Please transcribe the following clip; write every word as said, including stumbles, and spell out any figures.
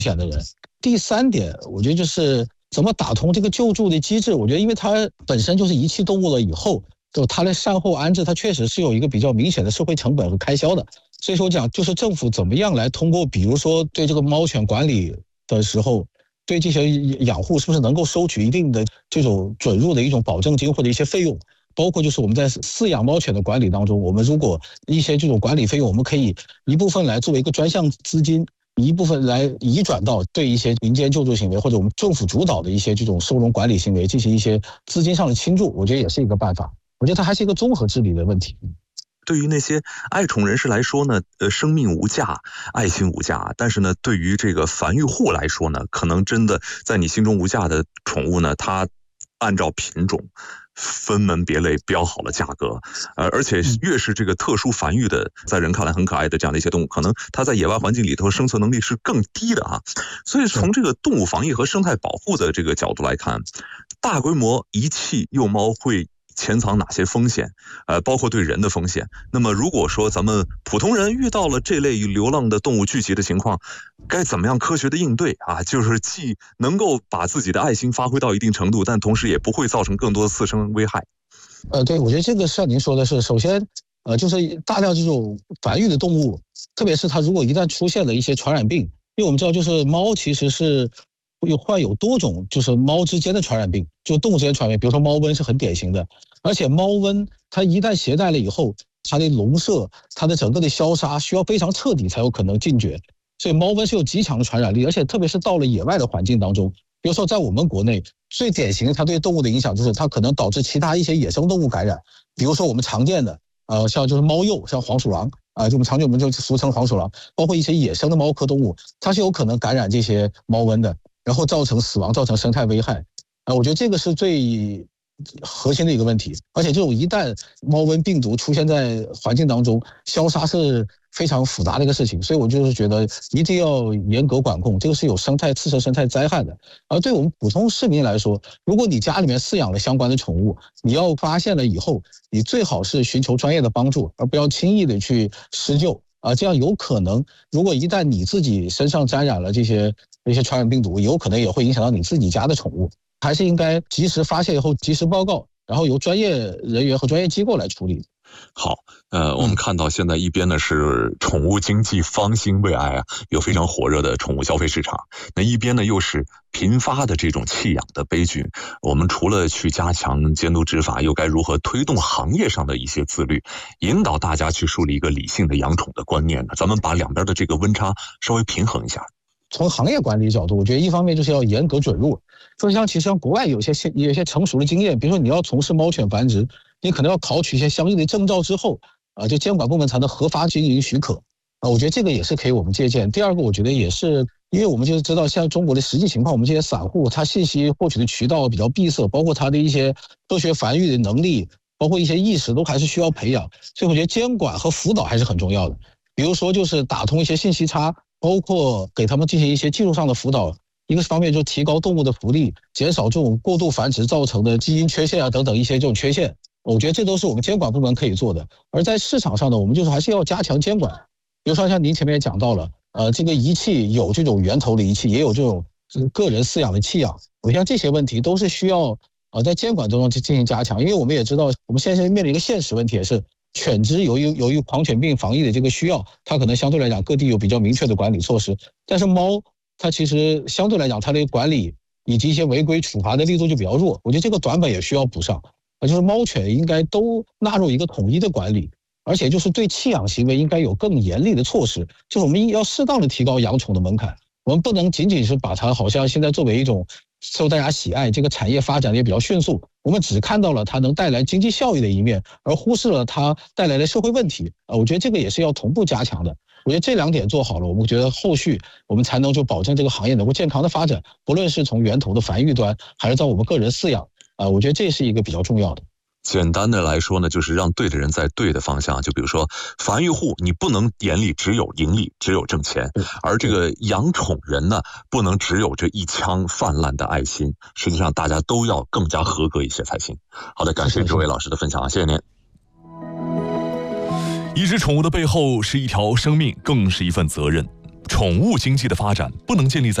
险的人。第三点，我觉得就是怎么打通这个救助的机制。我觉得因为它本身就是遗弃动物了以后，就它的善后安置，它确实是有一个比较明显的社会成本和开销的。所以说讲就是政府怎么样来通过比如说对这个猫犬管理的时候，对这些养护是不是能够收取一定的这种准入的一种保证金或者一些费用，包括就是我们在饲养猫犬的管理当中，我们如果一些这种管理费用，我们可以一部分来作为一个专项资金，一部分来移转到对一些民间救助行为或者我们政府主导的一些这种收容管理行为进行一些资金上的倾注，我觉得也是一个办法。我觉得它还是一个综合治理的问题。 对于那些爱宠人士来说呢，呃，生命无价，爱心无价。但是呢，对于这个繁育户来说呢，可能真的在你心中无价的宠物呢，它按照品种分门别类标好了价格，呃，而且越是这个特殊繁育的，在人看来很可爱的这样的一些动物，可能它在野外环境里头生存能力是更低的啊。所以从这个动物防疫和生态保护的这个角度来看，大规模遗弃幼猫会潜藏哪些风险？呃，包括对人的风险。那么，如果说咱们普通人遇到了这类流浪的动物聚集的情况，该怎么样科学的应对啊？就是既能够把自己的爱心发挥到一定程度，但同时也不会造成更多的次生危害。 呃，对，我觉得这个像您说的是，首先，呃，就是大量这种繁育的动物，特别是它如果一旦出现了一些传染病，因为我们知道，就是猫其实是有患有多种，就是猫之间的传染病，就动物之间传染病，比如说猫瘟是很典型的，而且猫瘟它一旦携带了以后，它的笼舍、它的整个的消杀需要非常彻底才有可能禁绝，所以猫瘟是有极强的传染力，而且特别是到了野外的环境当中，比如说在我们国内最典型的，它对动物的影响就是它可能导致其他一些野生动物感染，比如说我们常见的，呃，像就是猫鼬，像黄鼠狼啊、呃，就我们常见我们就俗称黄鼠狼，包括一些野生的猫科动物，它是有可能感染这些猫瘟的，然后造成死亡，造成生态危害。啊、呃，我觉得这个是最核心的一个问题，而且这种一旦猫瘟病毒出现在环境当中，消杀是非常复杂的一个事情，所以我就是觉得一定要严格管控，这个是有生态次生生态灾害的。而对我们普通市民来说，如果你家里面饲养了相关的宠物，你要发现了以后，你最好是寻求专业的帮助，而不要轻易的去施救啊，这样有可能，如果一旦你自己身上沾染了这些这些传染病毒，有可能也会影响到你自己家的宠物。还是应该及时发现以后及时报告，然后由专业人员和专业机构来处理。 好，呃，我们看到现在一边呢是宠物经济方兴未艾啊，有非常火热的宠物消费市场，那一边呢又是频发的这种弃养的悲剧。我们除了去加强监督执法，又该如何推动行业上的一些自律，引导大家去树立一个理性的养宠的观念呢？咱们把两边的这个温差稍微平衡一下。 从行业管理角度，我觉得一方面就是要严格准入，就像其实像国外有些有一些成熟的经验，比如说你要从事猫犬繁殖，你可能要考取一些相应的证照之后，啊，就监管部门才能合法经营许可，啊，我觉得这个也是可以我们借鉴。第二个，我觉得也是因为我们就知道现在中国的实际情况，我们这些散户他信息获取的渠道比较闭塞，包括他的一些科学繁育的能力，包括一些意识都还是需要培养，所以我觉得监管和辅导还是很重要的。比如说就是打通一些信息差，包括给他们进行一些技术上的辅导，一个方面就提高动物的福利，减少这种过度繁殖造成的基因缺陷啊等等一些这种缺陷，我觉得这都是我们监管部门可以做的。而在市场上呢，我们就是还是要加强监管，比如说像您前面也讲到了，呃，这个仪器有这种源头的仪器，也有这种个人饲养的弃养，我像这些问题都是需要呃在监管当中去进行加强，因为我们也知道我们现在面临一个现实问题，也是犬只由于由于狂犬病防疫的这个需要，它可能相对来讲各地有比较明确的管理措施，但是猫它其实相对来讲它的管理以及一些违规处罚的力度就比较弱，我觉得这个短板也需要补上，就是猫犬应该都纳入一个统一的管理，而且就是对弃养行为应该有更严厉的措施，就是我们要适当的提高养宠的门槛，我们不能仅仅是把它好像现在作为一种受大家喜爱，这个产业发展的也比较迅速，我们只看到了它能带来经济效益的一面，而忽视了它带来的社会问题。呃，我觉得这个也是要同步加强的。我觉得这两点做好了，我们觉得后续我们才能就保证这个行业能够健康的发展，不论是从源头的繁育端，还是在我们个人饲养，啊、呃，我觉得这是一个比较重要的。 简单的来说呢，就是让对的人在对的方向。就比如说繁育户，你不能眼里只有盈利，只有挣钱，而这个养宠人呢，不能只有这一腔泛滥的爱心。实际上，大家都要更加合格一些才行。好的，感谢这位老师的分享，谢谢您。 一只宠物的背后是一条生命，更是一份责任。 宠物经济的发展不能建立在